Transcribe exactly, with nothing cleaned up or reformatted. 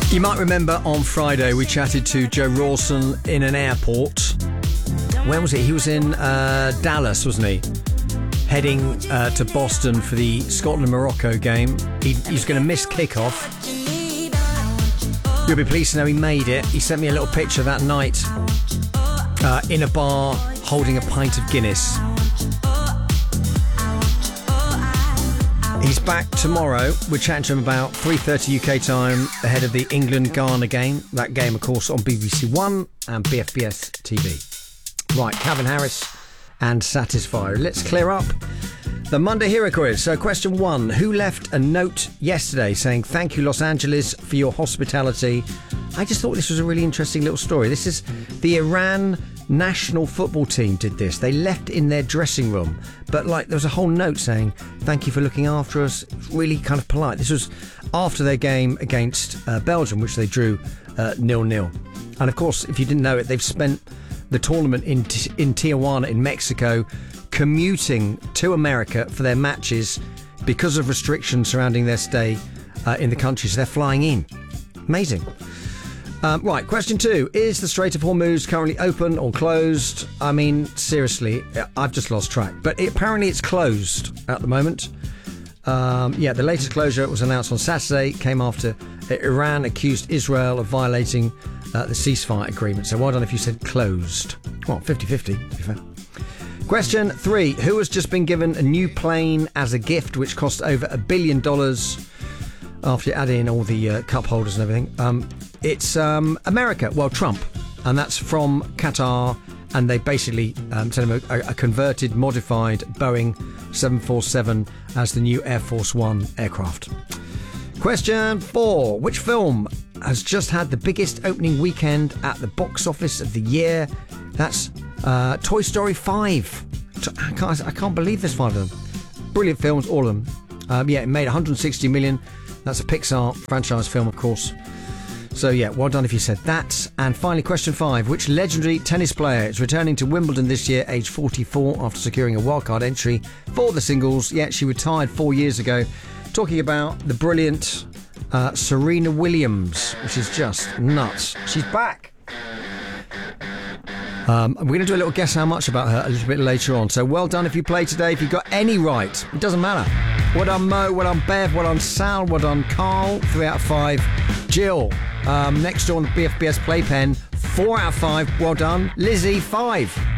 You might remember on Friday we chatted to Joe Rawson in an airport. Where was he? He was in uh, Dallas, wasn't he? Heading uh, to Boston for the Scotland-Morocco game. He, he was going to miss kickoff. You'll be pleased to know he made it. He sent me a little picture that night uh, in a bar holding a pint of Guinness. He's back tomorrow. We're chatting to him about three thirty U K time ahead of the England-Ghana game. That game, of course, on B B C One and B F B S T V. Right, Calvin Harris and Satisfy. Let's clear up the Monday Hero Quiz. So question one, who left a note yesterday saying, thank you, Los Angeles, for your hospitality? I just thought this was a really interesting little story. This is the Iran national football team did this. They left in their dressing room, but like there was a whole note saying, thank you for looking after us. It was really kind of polite. This was after their game against uh, Belgium, which they drew uh, nil-nil. And of course, if you didn't know it, they've spent the tournament in in Tijuana in Mexico, commuting to America for their matches because of restrictions surrounding their stay uh, in the country. So they're flying in. Amazing. Um, right, question two. Is the Strait of Hormuz currently open or closed? I mean, seriously, I've just lost track. But it, apparently it's closed at the moment. Um, yeah, the latest closure was announced on Saturday. It came after Iran accused Israel of violating uh, the ceasefire agreement. So well done if you said closed. Well, fifty-fifty, to be fair. Question three. Who has just been given a new plane as a gift, which cost over a billion dollars after you add in all the uh, cup holders and everything? Um, it's um, America. Well, Trump. And that's from Qatar. And they basically um, sent him a, a converted, modified Boeing seven forty-seven as the new Air Force One aircraft. Question four. Which film has just had the biggest opening weekend at the box office of the year? That's uh, Toy Story five. I can't, I can't believe there's five of them. Brilliant films, all of them. Um, yeah, it made one hundred sixty million. That's a Pixar franchise film, of course. So yeah, well done if you said that. And finally, question five. Which legendary tennis player is returning to Wimbledon this year, age forty-four, after securing a wildcard entry for the singles? Yeah, she retired four years ago. Talking about the brilliant uh, Serena Williams, which is just nuts. She's back. Um, we're going to do a little guess how much about her a little bit later on. So well done if you played today. If you got any right, it doesn't matter. Well done Mo, well done Bev, well done Sal, well done Carl, three out of five. Jill, um, next door on the B F B S Playpen, four out of five. Well done. Lizzie, five.